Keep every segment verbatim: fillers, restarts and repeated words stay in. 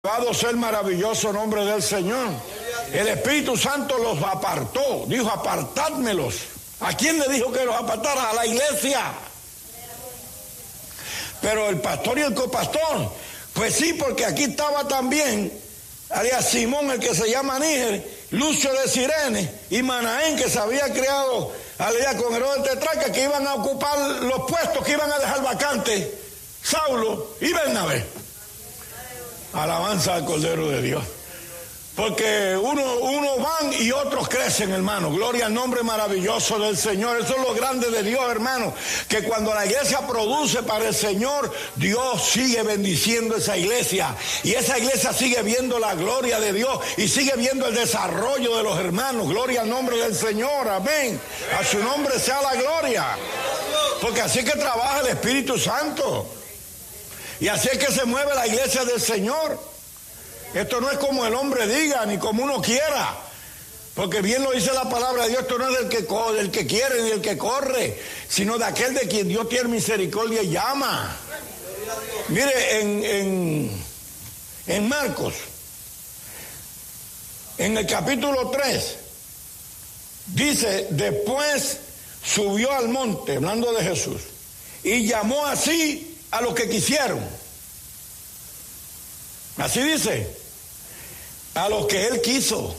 Alabado sea el maravilloso nombre del Señor. El Espíritu Santo los apartó, dijo apartádmelos. ¿A quién le dijo que los apartara? A la iglesia. Pero el pastor y el copastor, pues sí, porque aquí estaba también alias Simón, el que se llama Níger, Lucio de Cirene y Manaén, que se había creado alias con Herodes Tetrarca, que iban a ocupar los puestos, que iban a dejar vacantes Saulo y Bernabé. Alabanza al Cordero de Dios. Porque uno, uno van y otros crecen, hermano. Gloria al nombre maravilloso del Señor. Eso es lo grande de Dios, hermano. Que cuando la iglesia produce para el Señor, Dios sigue bendiciendo esa iglesia. Y esa iglesia sigue viendo la gloria de Dios y sigue viendo el desarrollo de los hermanos. Gloria al nombre del Señor. Amén. A su nombre sea la gloria. Porque así es que trabaja el Espíritu Santo. Y así es que se mueve la iglesia del Señor. Esto no es como el hombre diga, ni como uno quiera. Porque bien lo dice la palabra de Dios, esto no es del que, del que quiere ni del que corre, sino de aquel de quien Dios tiene misericordia y llama. Mire, en, en, en Marcos, en el capítulo tres, dice, después subió al monte, hablando de Jesús, y llamó así a los que quisieron. Así dice, a los que él quiso. O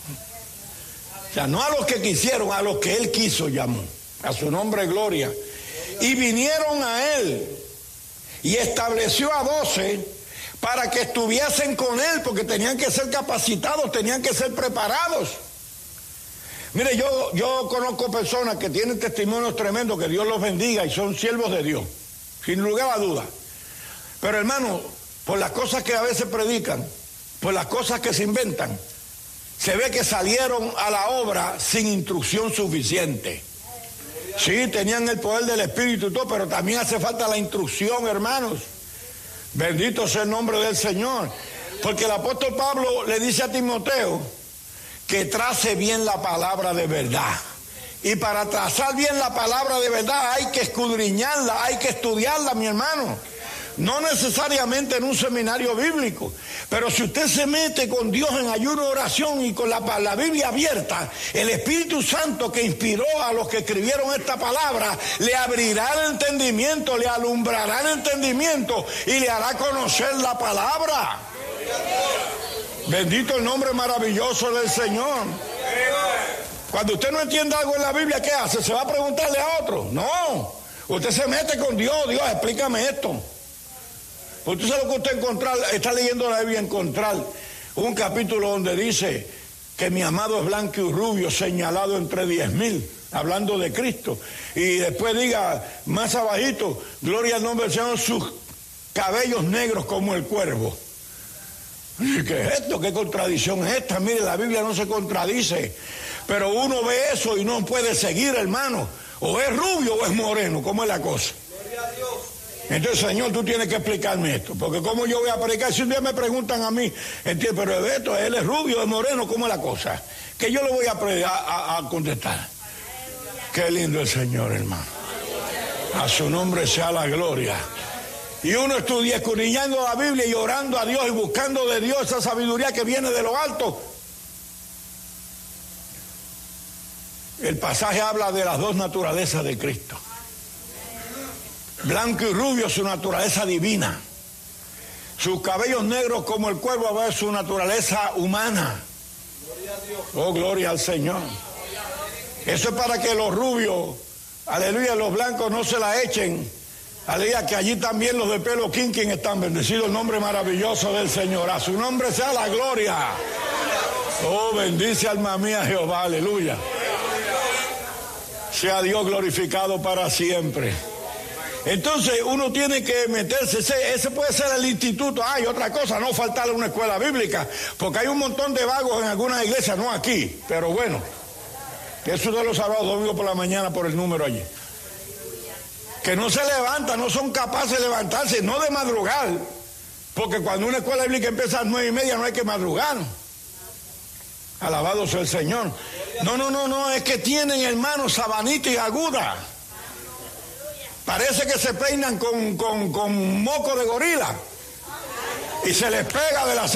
sea, no a los que quisieron, a los que él quiso llamó. A su nombre gloria. Y vinieron a él y estableció a doce para que estuviesen con él, porque tenían que ser capacitados, tenían que ser preparados. Mire, yo, yo conozco personas que tienen testimonios tremendos, que Dios los bendiga y son siervos de Dios, sin lugar a duda. Pero hermano, por las cosas que a veces predican, por las cosas que se inventan, se ve que salieron a la obra sin instrucción suficiente. Sí, tenían el poder del Espíritu y todo, pero también hace falta la instrucción, hermanos. Bendito sea el nombre del Señor. Porque el apóstol Pablo le dice a Timoteo que trace bien la palabra de verdad. Y para trazar bien la palabra de verdad hay que escudriñarla, hay que estudiarla, mi hermano. No necesariamente en un seminario bíblico, pero si usted se mete con Dios en ayuno, oración y con la, la Biblia abierta, el Espíritu Santo que inspiró a los que escribieron esta palabra, le abrirá el entendimiento, le alumbrará el entendimiento y le hará conocer la palabra. Bendito el nombre maravilloso del Señor. Cuando usted no entiende algo en la Biblia, ¿qué hace? ¿Se va a preguntarle a otro? No. Usted se mete con Dios. Dios, explícame esto. Usted sabe lo que usted encontrar, está leyendo la Biblia, encontrar un capítulo donde dice que mi amado es blanco y rubio, señalado entre diez mil, hablando de Cristo. Y después diga, más abajito, gloria al nombre del Señor, sus cabellos negros como el cuervo. ¿Qué es esto? ¿Qué contradicción es esta? Mire, la Biblia no se contradice. Pero uno ve eso y no puede seguir, hermano. O es rubio o es moreno, ¿cómo es la cosa? Gloria a Dios. Entonces, Señor, tú tienes que explicarme esto. Porque como yo voy a predicar, si un día me preguntan a mí, entiendo, pero esto, él es rubio, es moreno, ¿cómo es la cosa? Que yo le voy a, a, a contestar. Qué lindo el Señor, hermano. A su nombre sea la gloria. Y uno estudia escudriñando la Biblia y orando a Dios y buscando de Dios esa sabiduría que viene de lo alto. El pasaje habla de las dos naturalezas de Cristo. Blanco y rubio, su naturaleza divina. Sus cabellos negros como el cuervo, va a ver su naturaleza humana. Oh, gloria al Señor. Eso es para que los rubios, aleluya, los blancos no se la echen. Aleluya, que allí también los de pelo quinquín están bendecidos. El nombre maravilloso del Señor. A su nombre sea la gloria. Oh, bendice alma mía Jehová, aleluya. Sea Dios glorificado para siempre. Entonces uno tiene que meterse, ese, ese puede ser el instituto. Hay otra cosa, no faltarle una escuela bíblica, porque hay un montón de vagos en algunas iglesias, no aquí, pero bueno, eso de los sábados, domingos por la mañana por el número allí, que no se levantan, no son capaces de levantarse, no de madrugar, porque cuando una escuela bíblica empieza a las nueve y media no hay que madrugar. Alabado sea el Señor. No, no, no, no, es que tienen, hermanos, sabanita y aguda. Parece que se peinan con, con, con moco de gorila. y se les pega de las